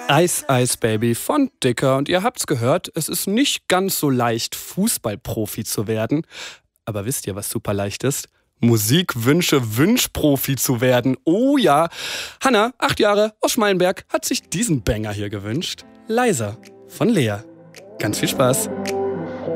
Ice Ice Baby von Dicker. Und ihr habt's gehört, es ist nicht ganz so leicht, Fußballprofi zu werden. Aber wisst ihr, was super leicht ist? Musikwünsche-Wünschprofi zu werden. Oh ja. Hanna, 8 Jahre, aus Schmalenberg, hat sich diesen Banger hier gewünscht. Leiser von Lea. Ganz viel Spaß.